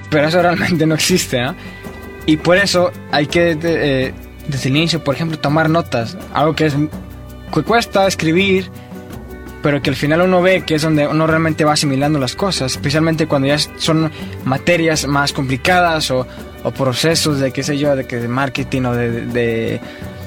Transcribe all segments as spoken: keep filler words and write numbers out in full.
pero eso realmente no existe, ¿no? Y por eso hay que, eh, desde el inicio, por ejemplo, tomar notas, algo que, es, que cuesta escribir, pero que al final uno ve que es donde uno realmente va asimilando las cosas, especialmente cuando ya son materias más complicadas o, o procesos de, qué sé yo, de, que de marketing o de, de,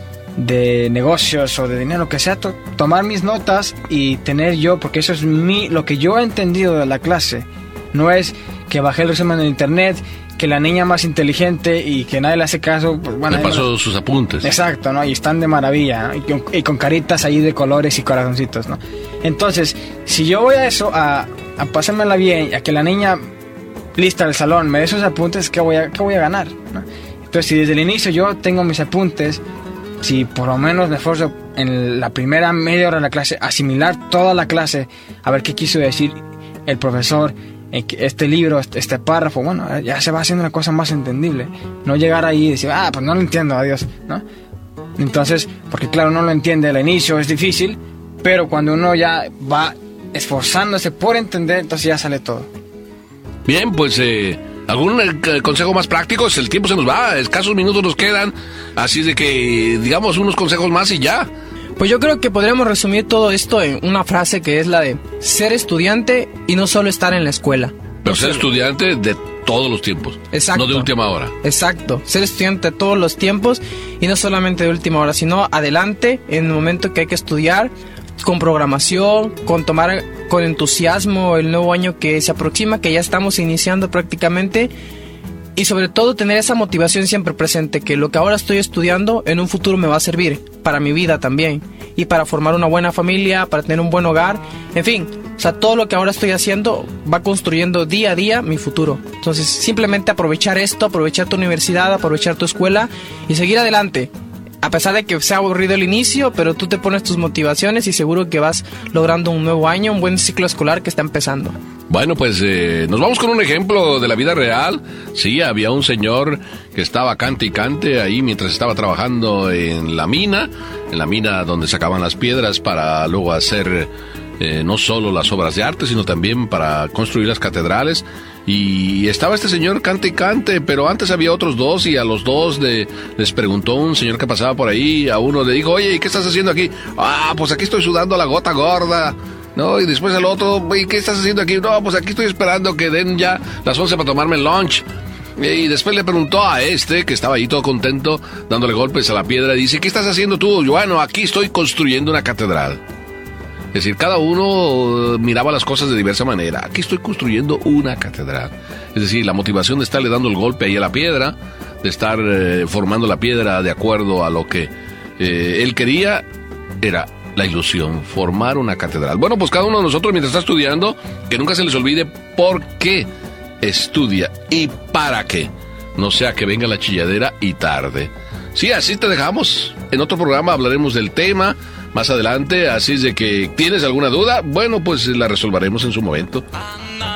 de negocios o de dinero, que sea, to, tomar mis notas y tener yo, porque eso es mi, lo que yo he entendido de la clase, no es que bajé el resumen en internet, que la niña más inteligente y que nadie le hace caso, pues bueno, me pasó sus apuntes. Exacto, ¿no? Y están de maravilla, ¿no? y, con, y con caritas ahí de colores y corazoncitos, ¿no? Entonces, si yo voy a eso, a, a pasármela bien, a que la niña lista del salón me dé esos apuntes, ¿qué voy a, qué voy a ganar, ¿no? Entonces, si desde el inicio yo tengo mis apuntes, si por lo menos me esfuerzo en la primera media hora de la clase, asimilar toda la clase, a ver qué quiso decir el profesor, este libro, este párrafo, bueno, ya se va haciendo una cosa más entendible. No llegar ahí y decir, ah, pues no lo entiendo, adiós, ¿no? Entonces, porque claro, uno lo entiende al inicio, es difícil, pero cuando uno ya va esforzándose por entender, entonces ya sale todo. Bien, pues, eh, ¿algún eh, consejo más práctico? El tiempo se nos va, escasos minutos nos quedan, así de que, digamos, unos consejos más y ya. Pues yo creo que podríamos resumir todo esto en una frase que es la de ser estudiante y no solo estar en la escuela. Pero ser estudiante de todos los tiempos. Exacto. No de última hora. Exacto. Ser estudiante de todos los tiempos y no solamente de última hora, sino adelante en el momento que hay que estudiar, con programación, con tomar con entusiasmo el nuevo año que se aproxima, que ya estamos iniciando prácticamente. Y sobre todo tener esa motivación siempre presente, que lo que ahora estoy estudiando en un futuro me va a servir para mi vida también, y para formar una buena familia, para tener un buen hogar, en fin, o sea, todo lo que ahora estoy haciendo va construyendo día a día mi futuro. Entonces, simplemente aprovechar esto, aprovechar tu universidad, aprovechar tu escuela y seguir adelante. A pesar de que sea aburrido el inicio, pero tú te pones tus motivaciones y seguro que vas logrando un nuevo año, un buen ciclo escolar que está empezando. Bueno, pues eh, nos vamos con un ejemplo de la vida real. Sí, había un señor que estaba cante y cante ahí mientras estaba trabajando en la mina, en la mina donde sacaban las piedras para luego hacer eh, no solo las obras de arte, sino también para construir las catedrales. Y estaba este señor cante y cante, pero antes había otros dos y a los dos de, les preguntó un señor que pasaba por ahí, a uno le dijo, oye, ¿y qué estás haciendo aquí? Ah, pues aquí estoy sudando la gota gorda. No, y después al otro, ¿y qué estás haciendo aquí? No, pues aquí estoy esperando que den ya las once para tomarme el lunch. Y después le preguntó a este, que estaba ahí todo contento, dándole golpes a la piedra, y dice, ¿qué estás haciendo tú? Bueno, aquí estoy construyendo una catedral. Es decir, cada uno miraba las cosas de diversa manera. Aquí estoy construyendo una catedral. Es decir, la motivación de estarle dando el golpe ahí a la piedra, de estar eh, formando la piedra de acuerdo a lo que eh, él quería, era la ilusión, formar una catedral. Bueno, pues cada uno de nosotros mientras está estudiando, que nunca se les olvide por qué estudia y para qué. No sea que venga la chilladera y tarde. Sí, así te dejamos. En otro programa hablaremos del tema más adelante, así es de que ¿tienes alguna duda? Bueno, pues la resolveremos en su momento.